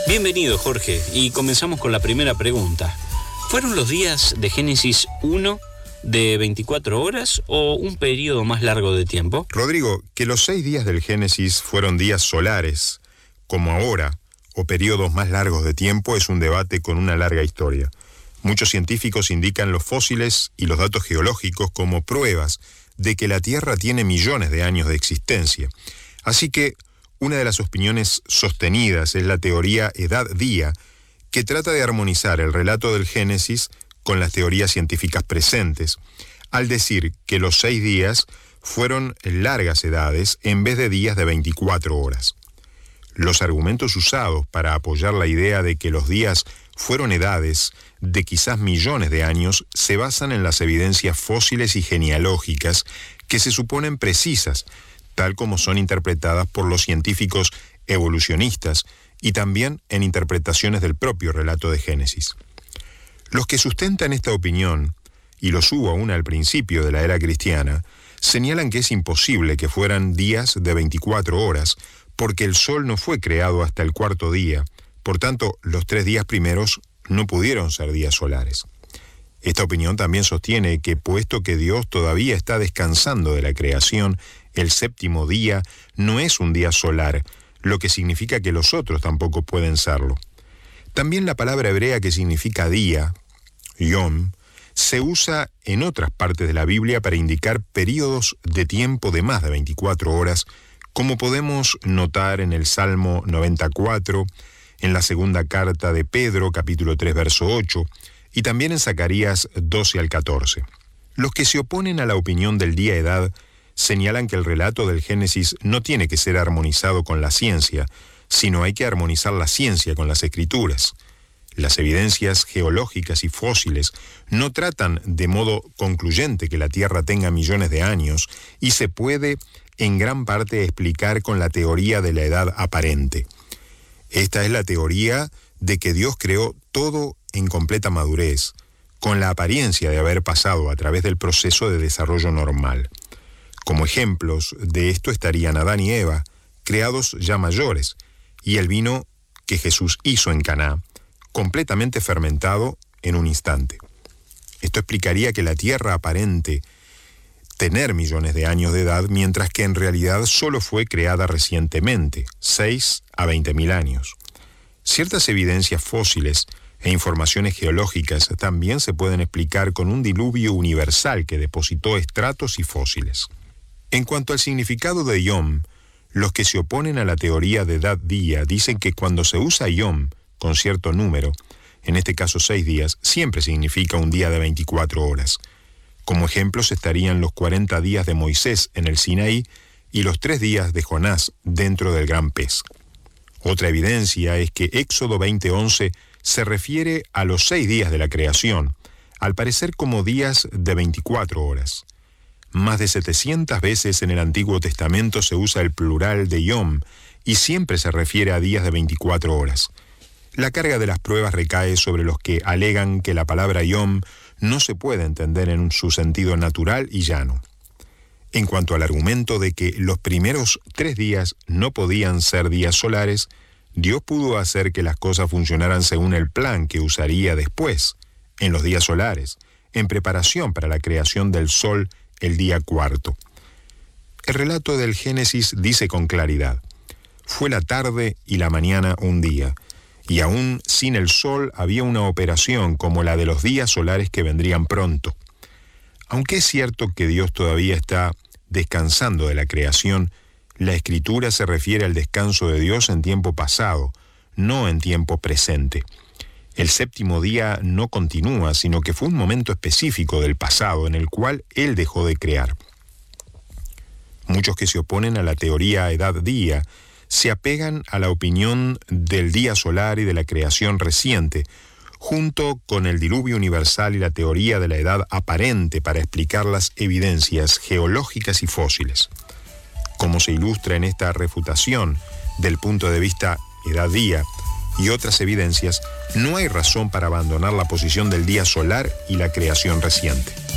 Bienvenido, Jorge, y comenzamos con la primera pregunta. ¿Fueron los días de Génesis 1 de 24 horas o un periodo más largo de tiempo? Rodrigo, que los 6 días del Génesis fueron días solares, como ahora, o periodos más largos de tiempo, es un debate con una larga historia. Muchos científicos indican los fósiles y los datos geológicos como pruebas de que la Tierra tiene millones de años de existencia. Así que una de las opiniones sostenidas es la teoría edad-día, que trata de armonizar el relato del Génesis con las teorías científicas presentes, al decir que los 6 días fueron largas edades en vez de días de 24 horas. Los argumentos usados para apoyar la idea de que los días fueron edades de quizás millones de años se basan en las evidencias fósiles y genealógicas que se suponen precisas, tal como son interpretadas por los científicos evolucionistas y también en interpretaciones del propio relato de Génesis. Los que sustentan esta opinión, y los hubo aún al principio de la era cristiana, señalan que es imposible que fueran días de 24 horas, porque el sol no fue creado hasta el 4º día, por tanto, los 3 días primeros no pudieron ser días solares. Esta opinión también sostiene que, puesto que Dios todavía está descansando de la creación, el 7º día no es un día solar, lo que significa que los otros tampoco pueden serlo. También la palabra hebrea que significa día, yom, se usa en otras partes de la Biblia para indicar períodos de tiempo de más de 24 horas, como podemos notar en el Salmo 94, en la segunda carta de Pedro, capítulo 3, verso 8, y también en Zacarías 12 al 14. Los que se oponen a la opinión del día-edad señalan que el relato del Génesis no tiene que ser armonizado con la ciencia, sino hay que armonizar la ciencia con las escrituras. Las evidencias geológicas y fósiles no tratan de modo concluyente que la Tierra tenga millones de años y se puede en gran parte explicar con la teoría de la edad aparente. Esta es la teoría de que Dios creó todo en completa madurez, con la apariencia de haber pasado a través del proceso de desarrollo normal. Como ejemplos de esto estarían Adán y Eva, creados ya mayores, y el vino que Jesús hizo en Caná, completamente fermentado en un instante. Esto explicaría que la Tierra aparente tener millones de años de edad, mientras que en realidad solo fue creada recientemente, 6 a 20.000 años. Ciertas evidencias fósiles e informaciones geológicas también se pueden explicar con un diluvio universal que depositó estratos y fósiles. En cuanto al significado de Yom, los que se oponen a la teoría de edad-día dicen que cuando se usa Yom con cierto número, en este caso 6 días, siempre significa un día de 24 horas. Como ejemplos estarían los 40 días de Moisés en el Sinaí y los 3 días de Jonás dentro del gran pez. Otra evidencia es que Éxodo 20:11 se refiere a los 6 días de la creación, al parecer como días de 24 horas. Más de 700 veces en el Antiguo Testamento se usa el plural de Yom y siempre se refiere a días de 24 horas. La carga de las pruebas recae sobre los que alegan que la palabra Yom no se puede entender en su sentido natural y llano. En cuanto al argumento de que los primeros 3 días no podían ser días solares, Dios pudo hacer que las cosas funcionaran según el plan que usaría después, en los días solares, en preparación para la creación del sol el día 4. El relato del Génesis dice con claridad: fue la tarde y la mañana un día, y aún sin el sol había una operación como la de los días solares que vendrían pronto. Aunque es cierto que Dios todavía está descansando de la creación, la Escritura se refiere al descanso de Dios en tiempo pasado, no en tiempo presente. El 7º día no continúa, sino que fue un momento específico del pasado en el cual Él dejó de crear. Muchos que se oponen a la teoría edad-día se apegan a la opinión del día solar y de la creación reciente, junto con el diluvio universal y la teoría de la edad aparente para explicar las evidencias geológicas y fósiles. Como se ilustra en esta refutación del punto de vista edad-día y otras evidencias, no hay razón para abandonar la posición del día solar y la creación reciente.